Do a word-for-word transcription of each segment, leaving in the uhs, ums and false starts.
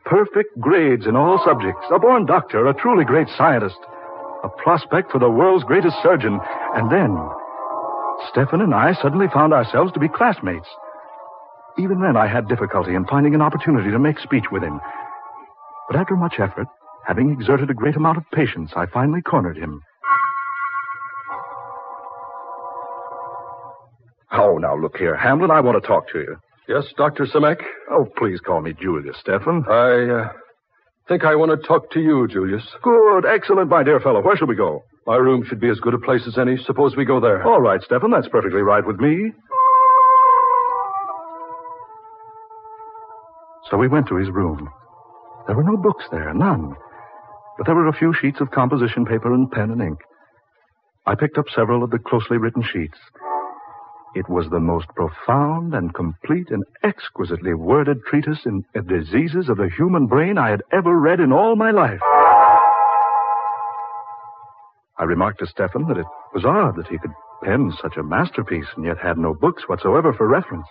perfect grades in all subjects, a born doctor, a truly great scientist, a prospect for the world's greatest surgeon. And then, Stefan and I suddenly found ourselves to be classmates. Even then, I had difficulty in finding an opportunity to make speech with him. But after much effort, having exerted a great amount of patience, I finally cornered him. Oh, now look here, Hamlin, I want to talk to you. Yes, Doctor Simek? Oh, please call me Julius, Stefan. I uh, think I want to talk to you, Julius. Good, excellent, my dear fellow. Where shall we go? My room should be as good a place as any. Suppose we go there. All right, Stefan, that's perfectly right with me. So we went to his room. There were no books there, none. But there were a few sheets of composition paper and pen and ink. I picked up several of the closely written sheets. It was the most profound and complete and exquisitely worded treatise in the diseases of the human brain I had ever read in all my life. I remarked to Stefan that it was odd that he could pen such a masterpiece and yet had no books whatsoever for reference.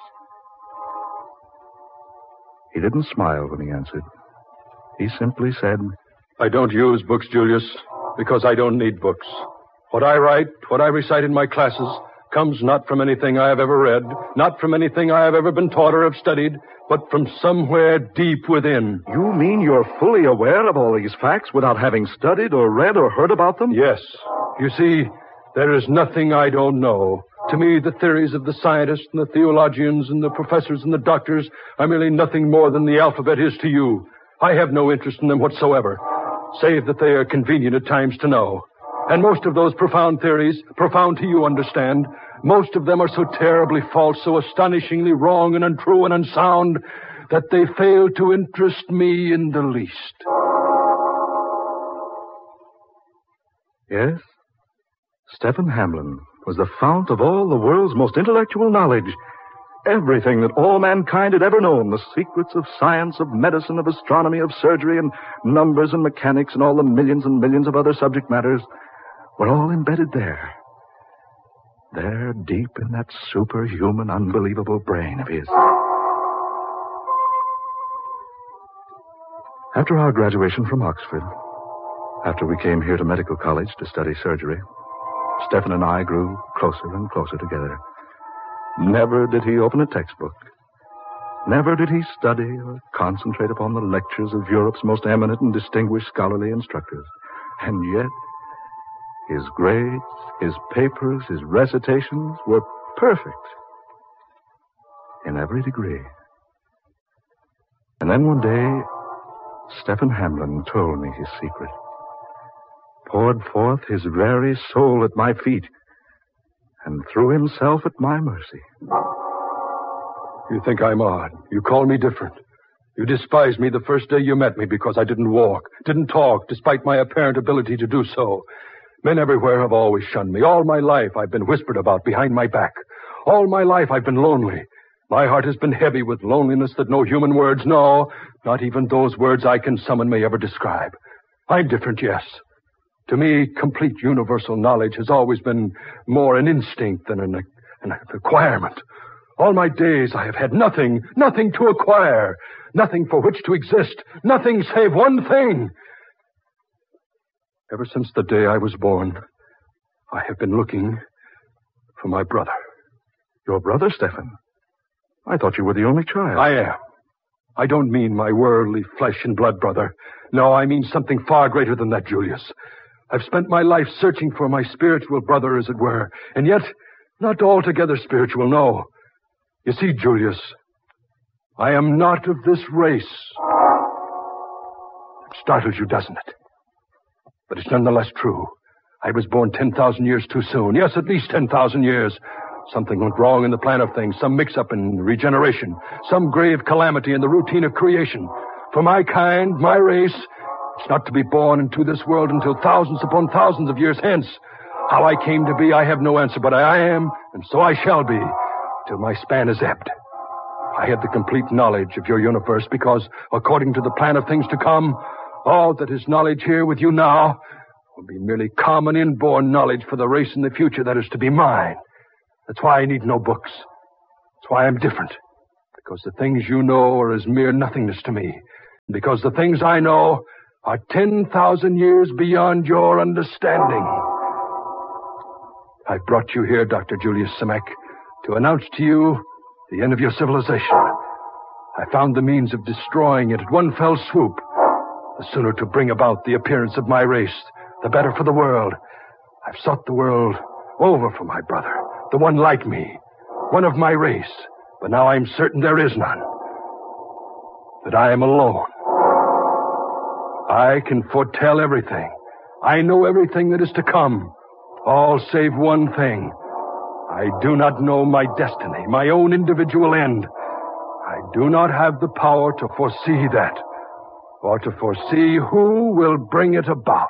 He didn't smile when he answered. He simply said, I don't use books, Julius, because I don't need books. What I write, what I recite in my classes, comes not from anything I have ever read, not from anything I have ever been taught or have studied, but from somewhere deep within. You mean you're fully aware of all these facts without having studied or read or heard about them? Yes. You see, there is nothing I don't know. To me, the theories of the scientists and the theologians and the professors and the doctors are merely nothing more than the alphabet is to you. I have no interest in them whatsoever, save that they are convenient at times to know. And most of those profound theories, profound to you, understand, most of them are so terribly false, so astonishingly wrong and untrue and unsound, that they fail to interest me in the least. Yes? Stefan Hamlin was the fount of all the world's most intellectual knowledge. Everything that all mankind had ever known, the secrets of science, of medicine, of astronomy, of surgery, and numbers and mechanics, and all the millions and millions of other subject matters, were all embedded there. There, deep in that superhuman, unbelievable brain of his. After our graduation from Oxford, after we came here to medical college to study surgery, Stefan and I grew closer and closer together. Never did he open a textbook. Never did he study or concentrate upon the lectures of Europe's most eminent and distinguished scholarly instructors. And yet, his grades, his papers, his recitations were perfect in every degree. And then one day, Stefan Hamlin told me his secret, poured forth his very soul at my feet, and threw himself at my mercy. You think I'm odd. You call me different. You despised me the first day you met me because I didn't walk, didn't talk, despite my apparent ability to do so. Men everywhere have always shunned me. All my life I've been whispered about behind my back. All my life I've been lonely. My heart has been heavy with loneliness that no human words, no, not even those words I can summon may ever describe. I'm different, yes. To me, complete universal knowledge has always been more an instinct than an, an acquirement. All my days I have had nothing, nothing to acquire, nothing for which to exist, nothing save one thing. Ever since the day I was born, I have been looking for my brother. Your brother, Stefan? I thought you were the only child. I am. I don't mean my worldly flesh and blood brother. No, I mean something far greater than that, Julius. I've spent my life searching for my spiritual brother, as it were, and yet not altogether spiritual, no. You see, Julius, I am not of this race. It startles you, doesn't it? But it's nonetheless true. I was born ten thousand years too soon. Yes, at least ten thousand years. Something went wrong in the plan of things, some mix-up in regeneration, some grave calamity in the routine of creation. For my kind, my race, it's not to be born into this world until thousands upon thousands of years hence. How I came to be, I have no answer, but I am, and so I shall be, till my span is ebbed. I have the complete knowledge of your universe because, according to the plan of things to come, all that is knowledge here with you now will be merely common inborn knowledge for the race in the future that is to be mine. That's why I need no books. That's why I'm different. Because the things you know are as mere nothingness to me. Because the things I know are ten thousand years beyond your understanding. I brought you here, Doctor Julius Simek, to announce to you the end of your civilization. I found the means of destroying it at one fell swoop. The sooner to bring about the appearance of my race, the better for the world. I've sought the world over for my brother, the one like me, one of my race. But now I'm certain there is none. That I am alone. I can foretell everything. I know everything that is to come. All save one thing. I do not know my destiny, my own individual end. I do not have the power to foresee that, or to foresee who will bring it about.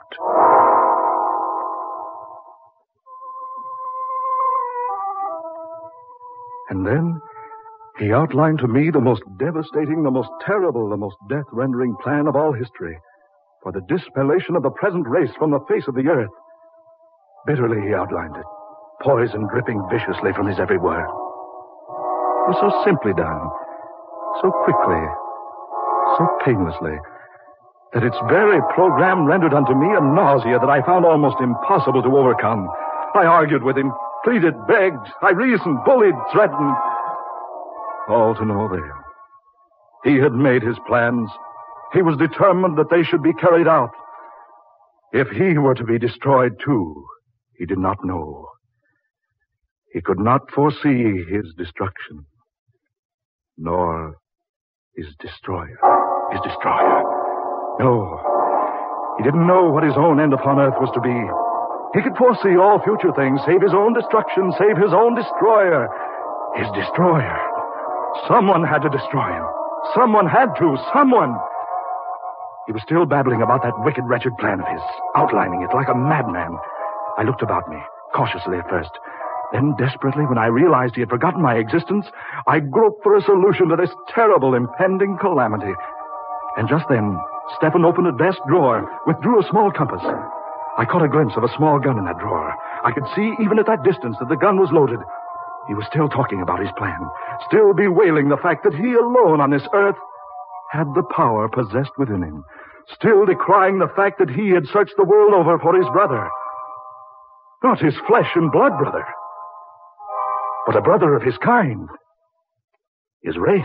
And then he outlined to me the most devastating, the most terrible, the most death-rendering plan of all history for the dispellation of the present race from the face of the earth. Bitterly he outlined it, poison dripping viciously from his every word. It was so simply done, so quickly, so painlessly, that its very program rendered unto me a nausea that I found almost impossible to overcome. I argued with him, pleaded, begged, I reasoned, bullied, threatened. All to no avail. He had made his plans. He was determined that they should be carried out. If he were to be destroyed too, he did not know. He could not foresee his destruction, nor his destroyer. His destroyer. No. He didn't know what his own end upon earth was to be. He could foresee all future things, save his own destruction, save his own destroyer. His destroyer. Someone had to destroy him. Someone had to. Someone. He was still babbling about that wicked, wretched plan of his, outlining it like a madman. I looked about me, cautiously at first. Then, desperately, when I realized he had forgotten my existence, I groped for a solution to this terrible, impending calamity. And just then, Stefan opened a desk drawer, withdrew a small compass. I caught a glimpse of a small gun in that drawer. I could see, even at that distance, that the gun was loaded. He was still talking about his plan, still bewailing the fact that he alone on this earth had the power possessed within him, still decrying the fact that he had searched the world over for his brother. Not his flesh and blood brother, but a brother of his kind, his race.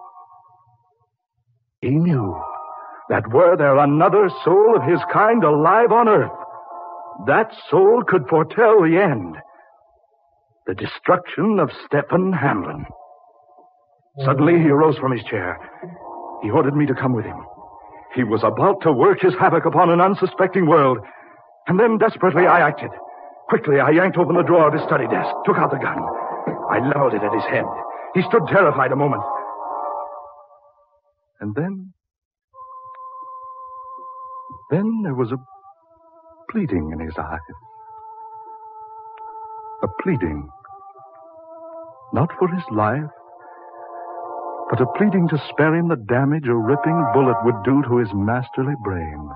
He knew that were there another soul of his kind alive on earth, that soul could foretell the end, the destruction of Stefan Hamlin. Suddenly he arose from his chair. He ordered me to come with him. He was about to work his havoc upon an unsuspecting world. And then desperately I acted. Quickly I yanked open the drawer of his study desk, took out the gun. I leveled it at his head. He stood terrified a moment. And then... Then there was a pleading in his eyes. A pleading. Not for his life, but a pleading to spare him the damage a ripping bullet would do to his masterly brain.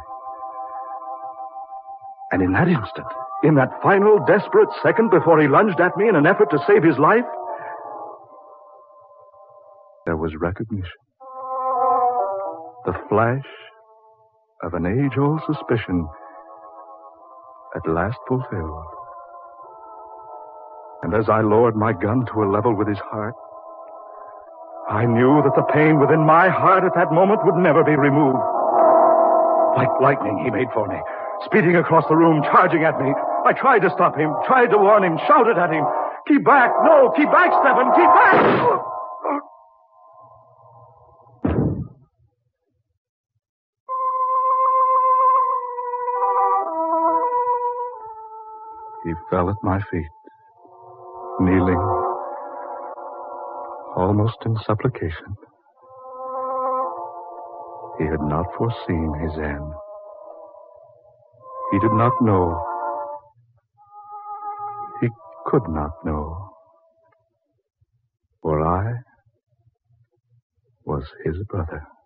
And in that instant, in that final desperate second before he lunged at me in an effort to save his life, there was recognition. The flash of an age-old suspicion at last fulfilled. And as I lowered my gun to a level with his heart, I knew that the pain within my heart at that moment would never be removed. Like lightning, he made for me, speeding across the room, charging at me. I tried to stop him, tried to warn him, shouted at him. Keep back! No, keep back, Stefan! Keep back! He fell at my feet, kneeling, almost in supplication. He had not foreseen his end. He did not know. He could not know. For I was his brother.